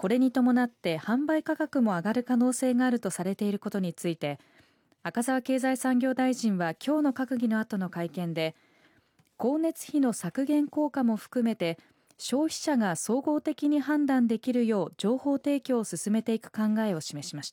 これに伴って販売価格も上がる可能性があるとされていることについて、赤澤経済産業大臣は今日の閣議の後の会見で、光熱費の削減効果も含めて消費者が総合的に判断できるよう情報提供を進めていく考えを示しました。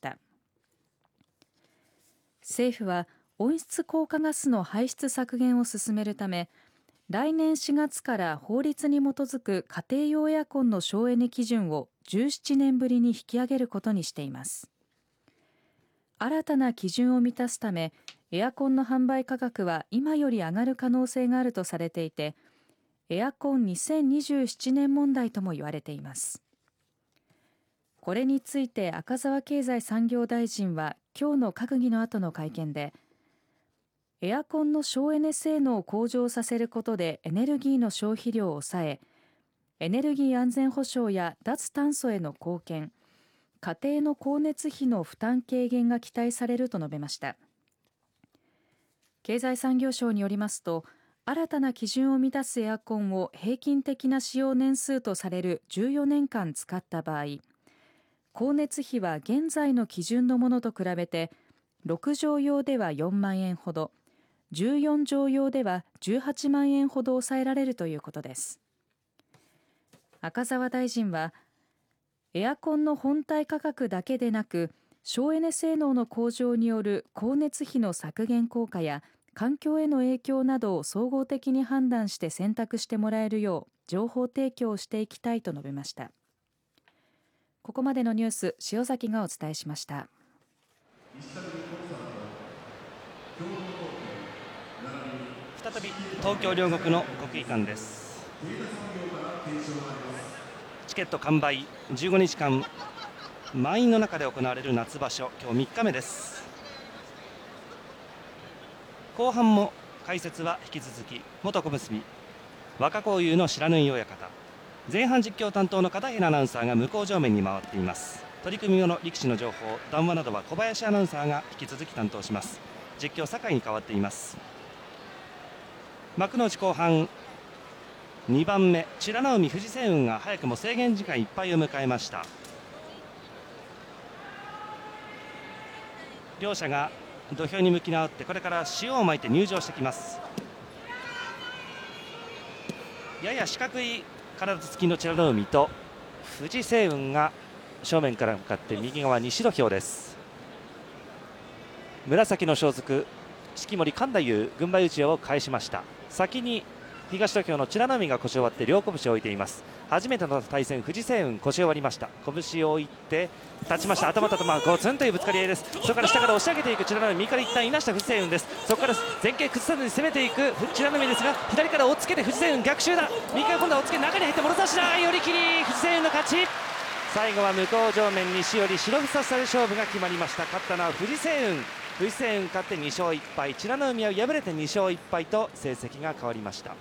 政府は温室効果ガスの排出削減を進めるため、来年4月から法律に基づく家庭用エアコンの省エネ基準を17年ぶりに引き上げることにしています。新たな基準を満たすため、エアコンの販売価格は今より上がる可能性があるとされていて、エアコン2027年問題とも言われています。これについて赤澤経済産業大臣は今日の閣議の後の会見で、エアコンの省エネ性能を向上させることでエネルギーの消費量を抑え、エネルギー安全保障や脱炭素への貢献、家庭の光熱費の負担軽減が期待されると述べました。経済産業省によりますと、新たな基準を満たすエアコンを平均的な使用年数とされる14年間使った場合、光熱費は現在の基準のものと比べて6畳用では4万円ほど、14畳用では18万円ほど抑えられるということです。赤澤大臣は、エアコンの本体価格だけでなく、省エネ性能の向上による光熱費の削減効果や環境への影響などを総合的に判断して選択してもらえるよう情報提供をしていきたいと述べました。ここまでのニュース、塩崎がお伝えしました。 再び東京両国の国技館です。チケット完売、15日間満員の中で行われる夏場所、今日3日目です。後半も解説は引き続き元小結若幸雄の不知火親方、前半実況担当の片平アナウンサーが向正面に回っています。取組後の力士の情報、談話などは小林アナウンサーが引き続き担当します。実況酒井に代わっています。幕内後半2番目、美ノ海藤青雲が早くも制限時間いっぱいを迎えました。両者が土俵に向き直って、これから塩をまいて入場してきます。やや四角い体つきの美ノ海と藤青雲が正面から向かって右側西土俵です。紫の装束式守神太夫軍配打ちを返しました。先に東土俵の美ノ海が腰を割って両拳を置いています。初めての対戦、藤青雲腰を割りました。拳を置いて立ちました。頭と頭ゴツンというぶつかり合いです。そこから下から押し上げていく美ノ海、右から一旦いなした藤青雲です。そこから前傾崩さずに攻めていく美ノ海ですが、左から押っつけて藤青雲逆襲だ。右から今度は押っつけ中に入ってもろ差しだ。寄り切り藤青雲の勝ち。最後は向正面西寄り白房下で勝負が決まりました。勝ったのは藤青雲。藤青雲勝って2勝1敗、美ノ海は敗れて2勝1敗と成績が変わりました。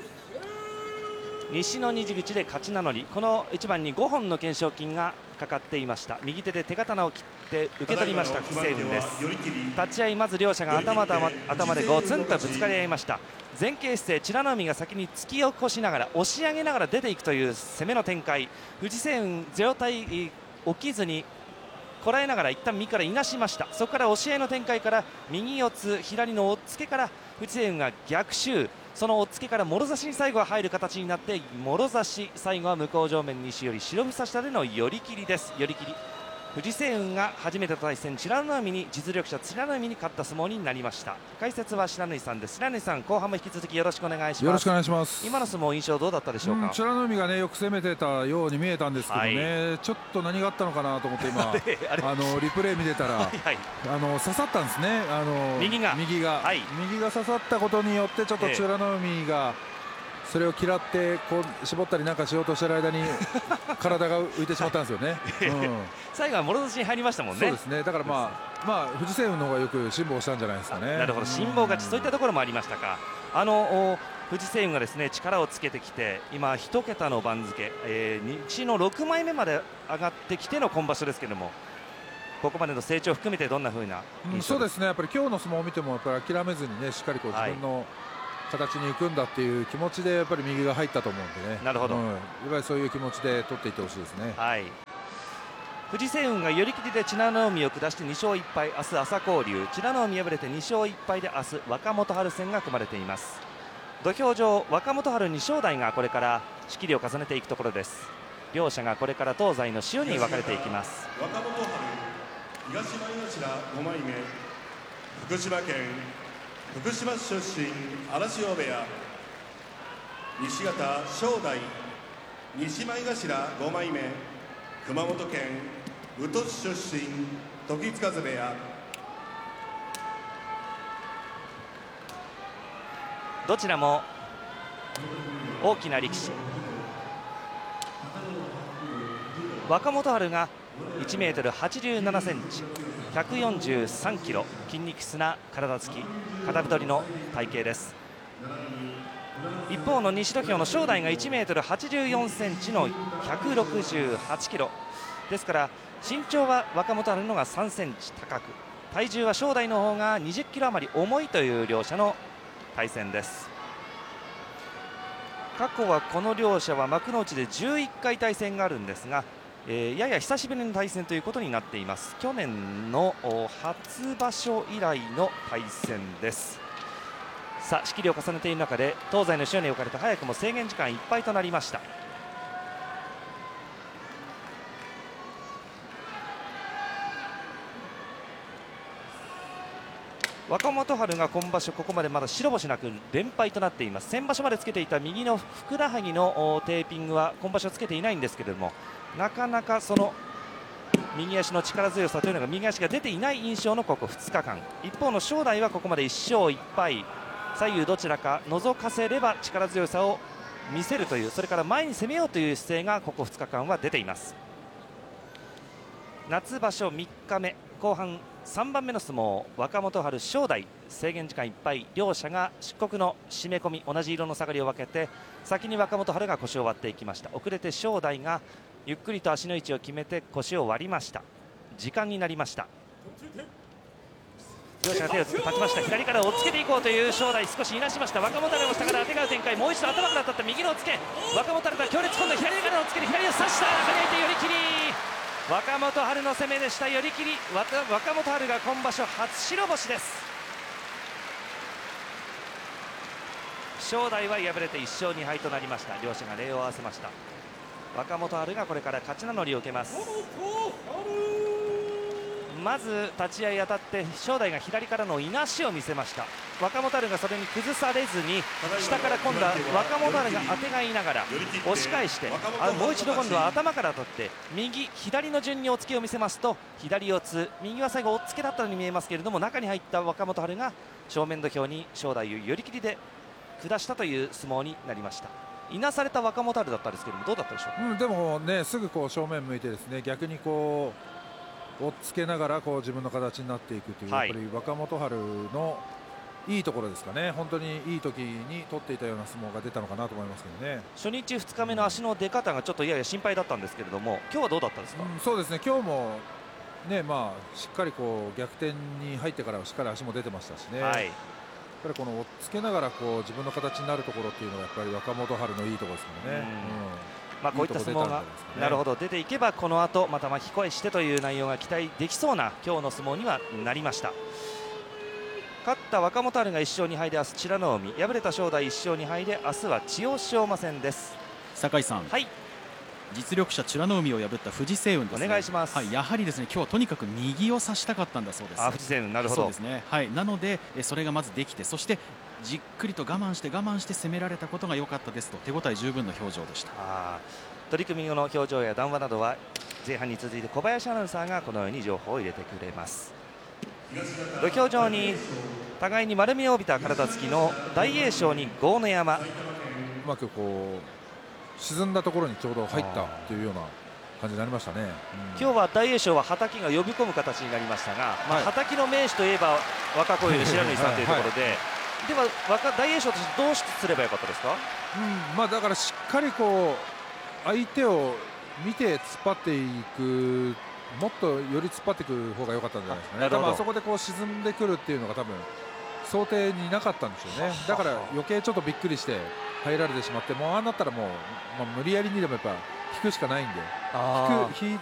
西の虹口で勝ち名乗り、この一番に5本の懸賞金がかかっていました。右手で手刀を切って受け取りました藤青雲です。立ち合いまず両者が頭でゴツンとぶつかり合いました。前傾姿勢、美ノ海が先に突き起こしながら押し上げながら出ていくという攻めの展開。藤青雲上体起きずにこらえながら一旦右からいなしました。そこから押し合いの展開から右四つ左の押っつけから藤青雲が逆襲、その押っつけからもろ差しに最後は入る形になってもろ差し、最後は向正面西より白房下での寄り切りです。寄り切り、藤青雲が初めての対戦美ノ海に実力者美ノ海に勝った相撲になりました。解説は白根さんです。白根さん、後半も引き続きよろしくお願いします。 よろしくお願いします。 今の相撲印象どうだったでしょうか。 美ノ海がねよく攻めてたように見えたんですけどね、はい、ちょっと何があったのかなと思って今リプレイ見てたらはい、刺さったんですね。右が刺さったことによってちょっと美ノ海がそれを嫌ってこう絞ったりなんかしようとしてる間に体が浮いてしまったんですよね。 最後はもろ差しに入りましたもんね。 そうですね。だからまあ藤青雲の方がよく辛抱したんじゃないですかね。 なるほど、辛抱勝ち、そういったところもありましたか。藤青雲がですね力をつけてきて今1桁の番付、西の6枚目まで上がってきての今場所ですけれども、ここまでの成長を含めてどんな風な印象ですか。 そうですね。やっぱり今日の相撲を見てもやっぱり諦めずにねしっかりこう自分の、形に行くんだっていう気持ちでやっぱり右が入ったと思うんでね。 なるほど、 やっぱりそういう気持ちで取っていってほしいですね。 はい、 藤青雲が寄り切りで千奈海を下して2勝1敗、明日朝紅龍、千奈海敗れて2勝1敗で明日若元春戦が組まれています。土俵上、若元春に正代がこれから仕切りを重ねていくところです。両者がこれから東西の塩に分かれていきます。 若元春、東前頭5枚目、福島県福島市出身、荒汐部屋。西方正代、西前頭5枚目、熊本県宇土市出身、時津風部屋。 どちらも大きな力士。若元春が 1m87cm、143kg、筋肉質な体つき、片太りの体型です。一方の西土俵の正代が 1m84cm の 168kgですから、身長は若元春のが3センチ高く、体重は正代の方が20キロ余り重いという両者の対戦です。過去はこの両者は幕内で11回対戦があるんですが、やや久しぶりの対戦ということになっています。去年の初場所以来の対戦です。さあ、仕切りを重ねている中で東西の塩に置かれて早くも制限時間いっぱいとなりました。若元春が今場所ここまでまだ白星なく連敗となっています。先場所までつけていた右のふくらはぎのテーピングは今場所つけていないんですけれども、なかなかその右足の力強さというのが右足が出ていない印象のここ2日間。一方の正代はここまで1勝1敗、左右どちらか覗かせれば力強さを見せるという、それから前に攻めようという姿勢がここ2日間は出ています。夏場所3日目、後半3番目の相撲、若元春正代、制限時間いっぱい、両者が漆黒の締め込み、同じ色の下がりを分けて先に若元春が腰を割っていきました。遅れて正代がゆっくりと足の位置を決めて腰を割りました。時間になりました。両者が手を立ちました。左から押っつけていこうという正代、少しいなしました。若元春も下から当てがう展開、もう一度頭から当たった右の押っつけ、若元春が強烈今度は左から押っつけて左を差した、跳ねて寄り切り、若元春の攻めでした。寄り切り、若元春が今場所初白星です。正代は敗れて1勝2敗となりました。両者が礼を合わせました。若元春がこれから勝ち名乗りを受けます。まず立ち合い当たって正代が左からのいなしを見せました。若元春がそれに崩されずに、下から今度は若元春が当てがいながら押し返して、もう一度今度は頭から取って右左の順に押っつけを見せますと、左四つ、右は最後押っつけだったように見えますけれども、中に入った若元春が正面土俵に正代を寄り切りで下したという相撲になりました。いなされた若元春だったんですけども、どうだったでしょうか。 でもね、すぐこう正面向いてですね、逆にこう押っつけながらこう自分の形になっていくという、やっぱり若元春のいいところですかね。本当にいい時に取っていたような相撲が出たのかなと思いますけどね。 初日2日目の足の出方がちょっとやや心配だったんですけれども、今日はどうだったんですか。 そうですね、今日もね、しっかりこう逆転に入ってからしっかり足も出てましたしね。やっぱりこの押っつけながらこう自分の形になるところっていうのがやっぱり若元春のいいところですからね。 こういった相撲がなるほど出ていけば、この後また巻き返してという内容が期待できそうな今日の相撲にはなりました。勝った若元春が1勝2敗で明日美ノ海、敗れた正代1勝2敗で明日は千代翔馬戦です。 酒井さん、実力者美ノ海を破った藤青雲ですね。 お願いします。 やはりですね、今日はとにかく右を差したかったんだそうです。 藤青雲、なるほど。 そうですね。なのでそれがまずできて、そしてじっくりと我慢して攻められたことが良かったですと手応え十分の表情でした。 取組後の表情や談話などは前半に続いて小林アナウンサーがこのように情報を入れてくれます。土俵上に互いに丸みを帯びた体つきの大栄翔に豪ノ山、うまくこう沈んだところにちょうど入ったというような感じになりましたね。 今日は大栄翔ははたきが呼び込む形になりましたが、はたきの名手といえば若小湯白縫さんというところで、では大栄翔としてどうすればよかったですか。 だからしっかりこう相手を見て突っ張っていく、もっとより突っ張っていく方が良かったんじゃないですかね。多分あそこでこう沈んでくるっていうのが多分想定になかったんでしょうね。だから余計ちょっとびっくりして入られてしまって、もうああなったらもう、無理やりにでもやっぱ引くしかないんで、引